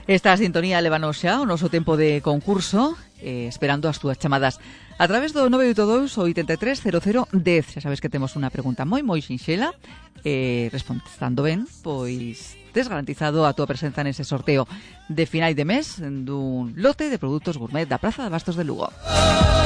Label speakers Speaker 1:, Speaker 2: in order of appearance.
Speaker 1: Esta sintonía levanos xa o noso tempo de concurso, esperando as túas chamadas a través do 982 83 00 10. Xa sabes que temos unha pregunta moi sinxela, respondendo ben, pois tes garantizado a túa presenza nese sorteo de final de mes dun lote de produtos gourmet da Praza de Abastos de Lugo.